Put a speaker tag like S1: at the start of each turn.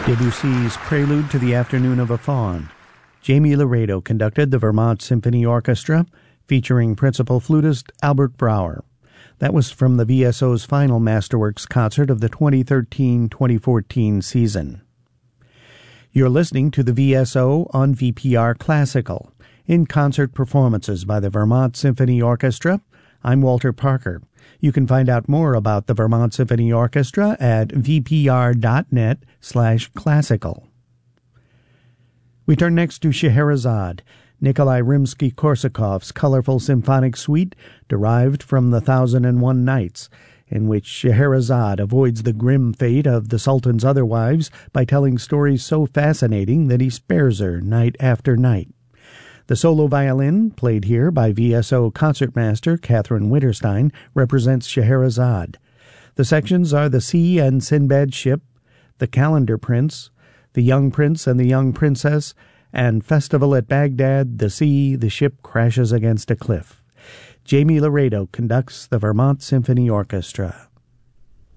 S1: Debussy's Prelude to the Afternoon of a Faun. Jamie Laredo conducted the Vermont Symphony Orchestra, featuring principal flutist Albert Brouwer. That was from the VSO's final Masterworks concert of the 2013-2014 season. You're listening to the VSO on VPR Classical, in concert performances by the Vermont Symphony Orchestra. I'm Walter Parker. You can find out more about the Vermont Symphony Orchestra at vpr.net/classical. We turn next to Scheherazade, Nikolai Rimsky-Korsakov's colorful symphonic suite derived from the 1001 Nights, in which Scheherazade avoids the grim fate of the Sultan's other wives by telling stories so fascinating that he spares her night after night. The solo violin, played here by VSO concertmaster Catherine Winterstein, represents Scheherazade. The sections are the Sea and Sinbad's Ship, the Calendar Prince, the Young Prince and the Young Princess, and Festival at Baghdad, the Sea, the Ship crashes against a cliff. Jamie Laredo conducts the Vermont Symphony Orchestra.